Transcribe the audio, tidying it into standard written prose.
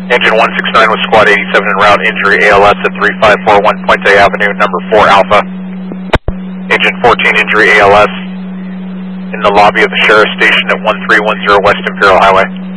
Engine 169 with Squad 87 en route, injury ALS at 3541 Puente Avenue, number 4 Alpha. Engine 14 injury ALS in the lobby of the Sheriff's Station at 1310 West Imperial Highway.